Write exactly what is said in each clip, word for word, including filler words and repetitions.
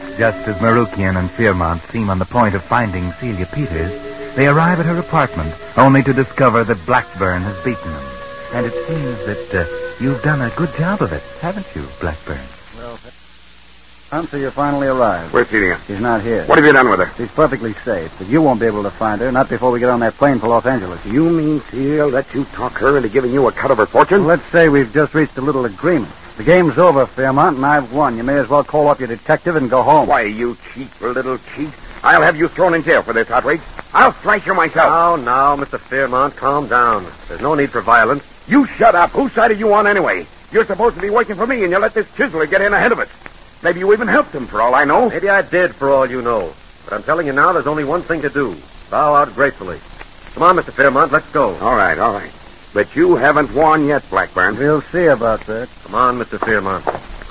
Just as Marukian and Fairmont seem on the point of finding Celia Peters, they arrive at her apartment, only to discover that Blackburn has beaten them. And it seems that uh, you've done a good job of it, haven't you, Blackburn? Well, until you finally arrived. Where's Celia? She's not here. What have you done with her? She's perfectly safe, but you won't be able to find her, not before we get on that plane for Los Angeles. You mean Celia let you talk her into giving you a cut of her fortune? Well, let's say we've just reached a little agreement. The game's over, Fairmont, and I've won. You may as well call up your detective and go home. Why, you cheap little cheat. I'll have you thrown in jail for this outrage. I'll thrash you myself. Now, now, Mister Fairmont, calm down. There's no need for violence. You shut up. Whose side are you on anyway? You're supposed to be working for me, and you let this chiseler get in ahead of it. Maybe you even helped him, for all I know. Maybe I did, for all you know. But I'm telling you now, there's only one thing to do. Bow out gracefully. Come on, Mister Fairmont, let's go. All right, all right. But you haven't won yet, Blackburn. We'll see about that. Come on, Mister Fairmont.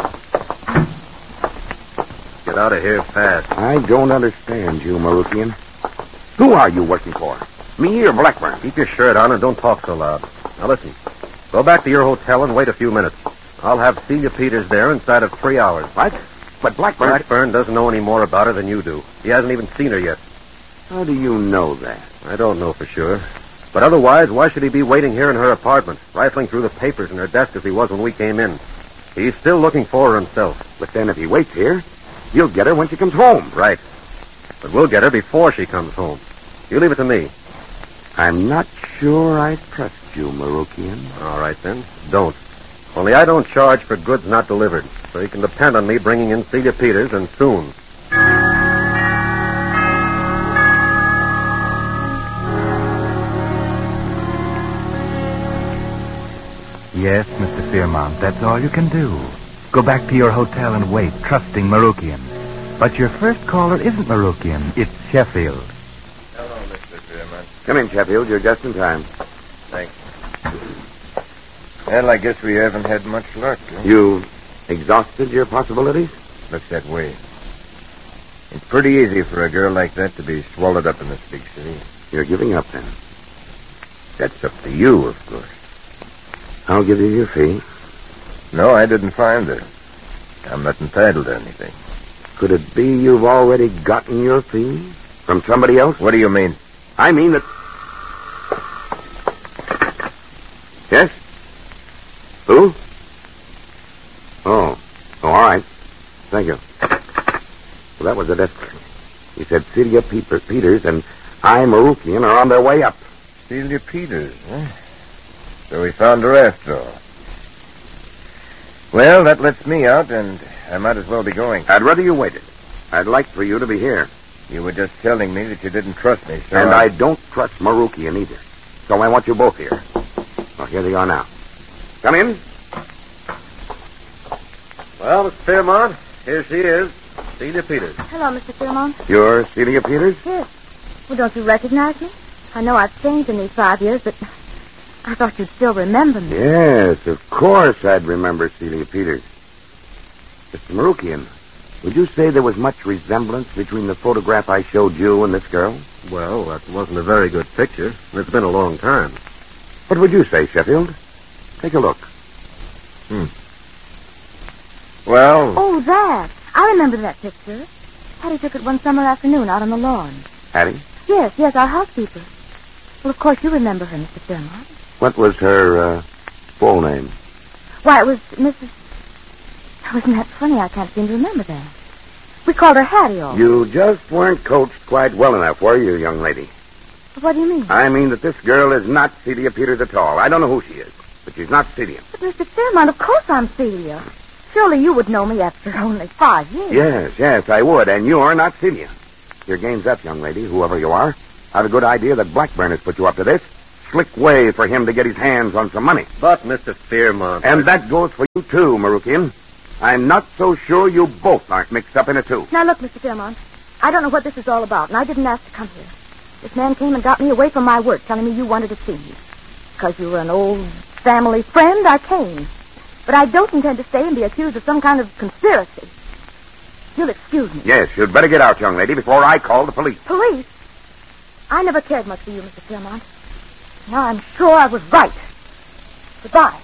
Get out of here fast. I don't understand you, Marukian. Who are you working for? Me or Blackburn? Keep your shirt on and don't talk so loud. Now listen. Go back to your hotel and wait a few minutes. I'll have Celia Peters there inside of three hours. What? But Blackburn... Blackburn doesn't know any more about her than you do. He hasn't even seen her yet. How do you know that? I don't know for sure. But otherwise, why should he be waiting here in her apartment, rifling through the papers in her desk as he was when we came in? He's still looking for her himself. But then if he waits here, you'll get her when she comes home. Right. But we'll get her before she comes home. You leave it to me. I'm not sure I trust you, Marukian. All right, then. Don't. Only I don't charge for goods not delivered, so you can depend on me bringing in Celia Peters, and soon. Yes, Mister Fairmont, that's all you can do. Go back to your hotel and wait, trusting Marukian. But your first caller isn't Marukian, it's Sheffield. Hello, Mister Fairmont. Come in, Sheffield. You're just in time. Thanks. Well, I guess we haven't had much luck. Huh? You exhausted your possibilities? Looks that way. It's pretty easy for a girl like that to be swallowed up in this big city. You're giving up, then? That's up to you, of course. I'll give you your fee. No, I didn't find her. I'm not entitled to anything. Could it be you've already gotten your fee? From somebody else? What do you mean? I mean that... Yes? Who? Oh. Oh, all right. Thank you. Well, that was the desk clerk. He said Celia Pe- Peters and I, Marukian, are on their way up. Celia Peters, huh? So we found her after all. Well, that lets me out, and I might as well be going. I'd rather you waited. I'd like for you to be here. You were just telling me that you didn't trust me, so And I... I don't trust Marukian either. So I want you both here. Well, here they are now. Come in. Well, Mister Fairmont, here she is, Celia Peters. Hello, Mister Fairmont. You're Celia Peters? Yes. Well, don't you recognize me? I know I've changed in these five years, but I thought you'd still remember me. Yes, of course I'd remember Celia Peters. Mister Marukian, would you say there was much resemblance between the photograph I showed you and this girl? Well, that wasn't a very good picture, and it's been a long time. What would you say, Sheffield? Take a look. Hmm. Well... Oh, that. I remember that picture. Hattie took it one summer afternoon out on the lawn. Hattie? Yes, yes, our housekeeper. Well, of course you remember her, Mister Fairmont. What was her, uh, full name? Why, it was Missus Wasn't that funny? I can't seem to remember that. We called her Hattie all. You just weren't coached quite well enough, were you, young lady? What do you mean? I mean that this girl is not Celia Peters at all. I don't know who she is, but she's not Celia. But, Mister Fairmont, of course I'm Celia. Surely you would know me after only five years. Yes, yes, I would, and you're not Celia. Your game's up, young lady, whoever you are. I've a good idea that Blackburn has put you up to this. Slick way for him to get his hands on some money. But, Mister Fairmont... And that goes for you, too, Marukian. I'm not so sure you both aren't mixed up in it, too. Now, look, Mister Fairmont, I don't know what this is all about, and I didn't ask to come here. This man came and got me away from my work, telling me you wanted to see me. Because you were an old family friend, I came. But I don't intend to stay and be accused of some kind of conspiracy. You'll excuse me. Yes, you'd better get out, young lady, before I call the police. Police? I never cared much for you, Mister Fairmont. Now I'm sure I was right. Goodbye.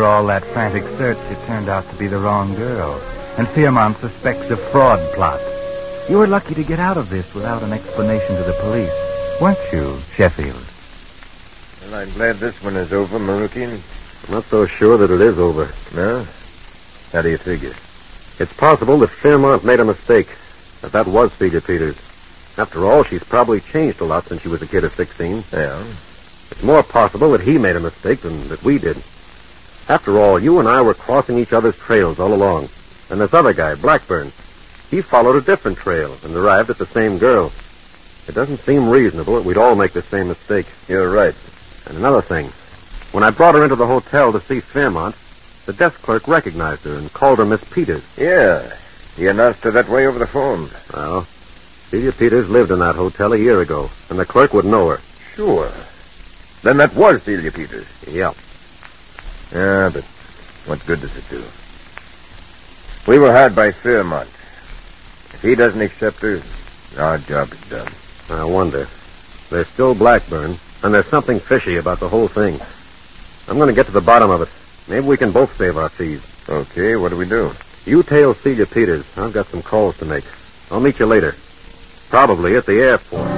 all that frantic search, it turned out to be the wrong girl, and Fairmont suspects a fraud plot. You were lucky to get out of this without an explanation to the police, weren't you, Sheffield? Well, I'm glad this one is over, Marukian. I'm not so sure that it is over. No? How do you figure? It's possible that Fairmont made a mistake, that that was Celia Peters. After all, she's probably changed a lot since she was a kid of sixteen. Yeah. It's more possible that he made a mistake than that we did. After all, you and I were crossing each other's trails all along. And this other guy, Blackburn, he followed a different trail and arrived at the same girl. It doesn't seem reasonable that we'd all make the same mistake. You're right. And another thing. When I brought her into the hotel to see Fairmont, the desk clerk recognized her and called her Miss Peters. Yeah. He announced her that way over the phone. Well, Celia Peters lived in that hotel a year ago, and the clerk would know her. Sure. Then that was Celia Peters. Yeah. Yeah, but what good does it do? We were hired by Fairmont. If he doesn't accept her, our job is done. I wonder. There's still Blackburn, and there's something fishy about the whole thing. I'm going to get to the bottom of it. Maybe we can both save our fees. Okay, what do we do? You tail Celia Peters. I've got some calls to make. I'll meet you later. Probably at the airport.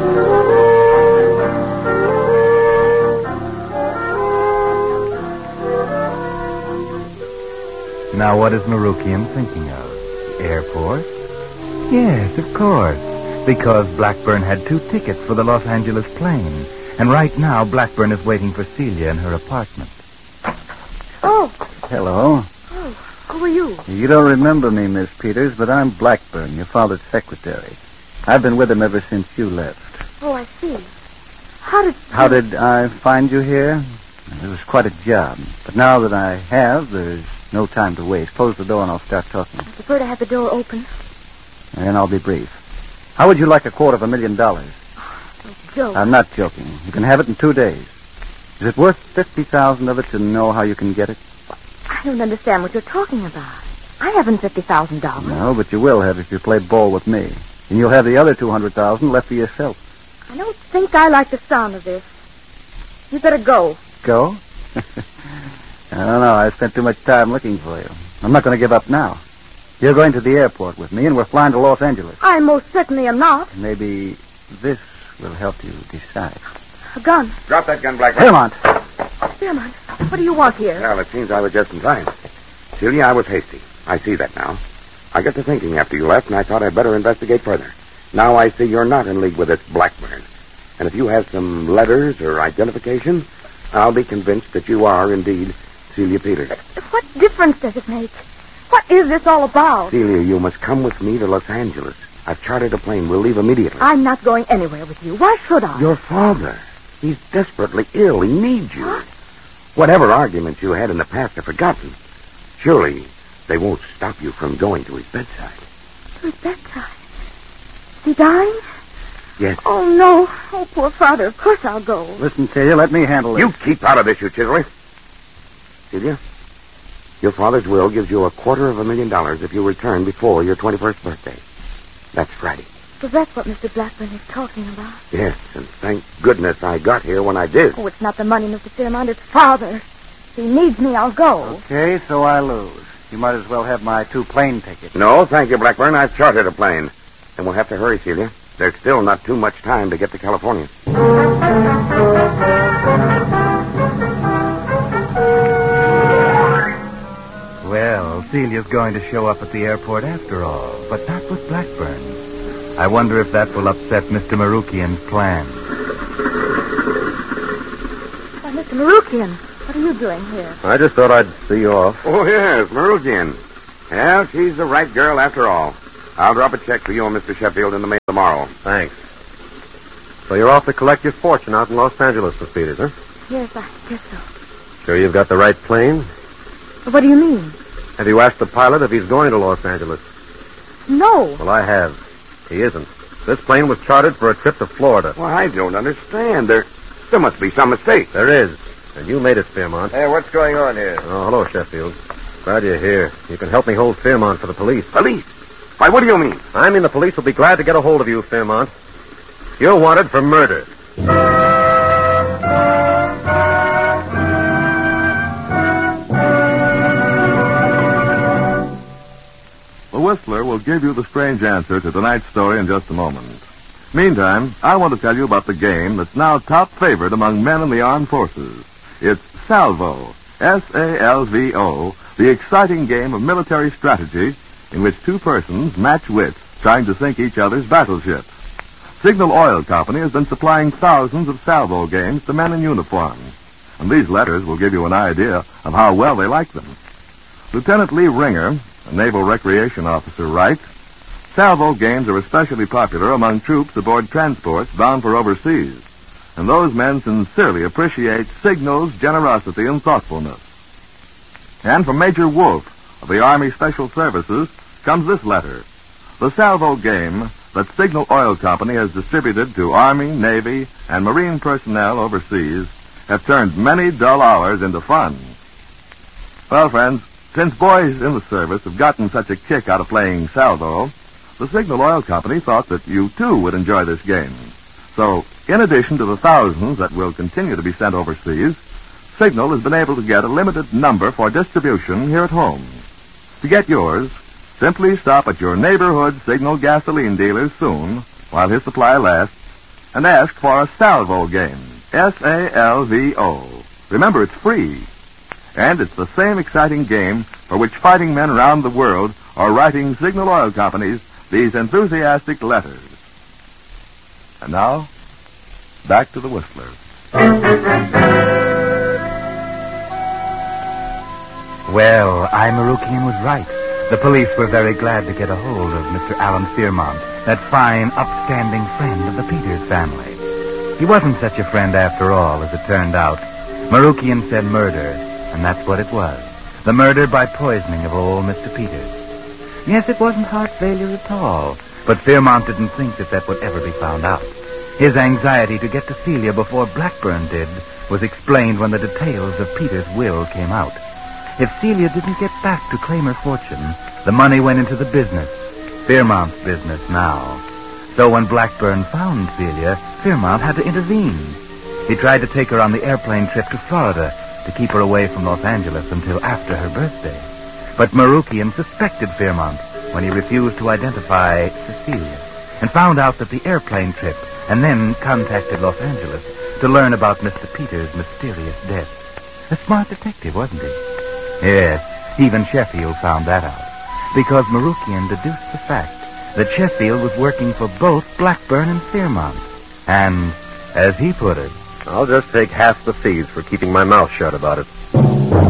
Now, what is Marukian thinking of? The airport? Yes, of course. Because Blackburn had two tickets for the Los Angeles plane. And right now, Blackburn is waiting for Celia in her apartment. Oh, Hello. oh, who are you? You don't remember me, Miss Peters, but I'm Blackburn, your father's secretary. I've been with him ever since you left. Oh, I see. How did... How did I find you here? It was quite a job. But now that I have, there's no time to waste. Close the door and I'll start talking. I prefer to have the door open. And I'll be brief. How would you like a quarter of a million dollars? Oh, Joe. I'm not joking. You can have it in two days. Is it worth fifty thousand of it to know how you can get it? I don't understand what you're talking about. I haven't fifty thousand dollars. No, but you will have if you play ball with me. And you'll have the other two hundred thousand left for yourself. I don't think I like the sound of this. You better go. Go? I don't know. I spent too much time looking for you. I'm not going to give up now. You're going to the airport with me, and we're flying to Los Angeles. I most certainly am not. Maybe this will help you decide. A gun. Drop that gun, Blackburn. Fairmont. Fairmont, what do you want here? Well, it seems I was just in time. Celia, I was hasty. I see that now. I got to thinking after you left, and I thought I'd better investigate further. Now I see you're not in league with this Blackburn. And if you have some letters or identification, I'll be convinced that you are indeed Celia Peters. What difference does it make? What is this all about? Celia, you must come with me to Los Angeles. I've chartered a plane. We'll leave immediately. I'm not going anywhere with you. Why should I? Your father. He's desperately ill. He needs you. What? Whatever arguments you had in the past are forgotten. Surely they won't stop you from going to his bedside. To his bedside? Is he dying? Yes. Oh, no. Oh, poor father. Of course I'll go. Listen, Celia, let me handle this. You keep out of this, you chiseler. Celia, your father's will gives you a quarter of a million dollars if you return before your twenty-first birthday. That's Friday. So that's what Mister Blackburn is talking about. Yes, and thank goodness I got here when I did. Oh, it's not the money, Mister Fairmont. It's father. If he needs me, I'll go. Okay, so I lose. You might as well have my two plane tickets. No, thank you, Blackburn. I've chartered a plane. And we'll have to hurry, Celia. There's still not too much time to get to California. Well, Celia's going to show up at the airport after all, but not with Blackburn. I wonder if that will upset Mister Marukian's plan. Why, Mister Marukian, what are you doing here? I just thought I'd see you off. Oh, yes, Marukian. Well, she's the right girl after all. I'll drop a check for you and Mister Sheffield in the mail tomorrow. Thanks. So you're off to collect your fortune out in Los Angeles, Miss Peters, huh? Yes, I guess so. Sure you've got the right plane? What do you mean? Have you asked the pilot if he's going to Los Angeles? No. Well, I have. He isn't. This plane was chartered for a trip to Florida. Well, I don't understand. There, there must be some mistake. There is. And you made it, Fairmont. Hey, what's going on here? Oh, hello, Sheffield. Glad you're here. You can help me hold Fairmont for the police. Police? Why, what do you mean? I mean the police will be glad to get a hold of you, Fairmont. You're wanted for murder. Whistler will give you the strange answer to tonight's story in just a moment. Meantime, I want to tell you about the game that's now top favorite among men in the armed forces. It's Salvo, S A L V O, the exciting game of military strategy in which two persons match wits trying to sink each other's battleships. Signal Oil Company has been supplying thousands of Salvo games to men in uniform, and these letters will give you an idea of how well they like them. Lieutenant Lee Ringer, a naval recreation officer, writes, Salvo games are especially popular among troops aboard transports bound for overseas, and those men sincerely appreciate Signal's generosity and thoughtfulness. And from Major Wolf of the Army Special Services comes this letter. The Salvo game that Signal Oil Company has distributed to Army, Navy, and Marine personnel overseas have turned many dull hours into fun. Well, friends, since boys in the service have gotten such a kick out of playing Salvo, the Signal Oil Company thought that you, too, would enjoy this game. So, in addition to the thousands that will continue to be sent overseas, Signal has been able to get a limited number for distribution here at home. To get yours, simply stop at your neighborhood Signal gasoline dealer soon, while his supply lasts, and ask for a Salvo game. S A L V O. Remember, it's free. And it's the same exciting game for which fighting men around the world are writing Signal Oil Companies these enthusiastic letters. And now, back to the Whistler. Well, I, Marukian, was right. The police were very glad to get a hold of Mister Alan Fearmont, that fine, upstanding friend of the Peters family. He wasn't such a friend after all, as it turned out. Marukian said murder, and that's what it was. The murder by poisoning of old Mister Peters. Yes, it wasn't heart failure at all, but Fearmont didn't think that that would ever be found out. His anxiety to get to Celia before Blackburn did was explained when the details of Peters' will came out. If Celia didn't get back to claim her fortune, the money went into the business, Fearmont's business now. So when Blackburn found Celia, Fearmont had to intervene. He tried to take her on the airplane trip to Florida to keep her away from Los Angeles until after her birthday. But Marukian suspected Fearmont when he refused to identify Cecilia and found out that the airplane trip, and then contacted Los Angeles to learn about Mister Peters' mysterious death. A smart detective, wasn't he? Yes, even Sheffield found that out, because Marukian deduced the fact that Sheffield was working for both Blackburn and Fearmont. And, as he put it, I'll just take half the fees for keeping my mouth shut about it.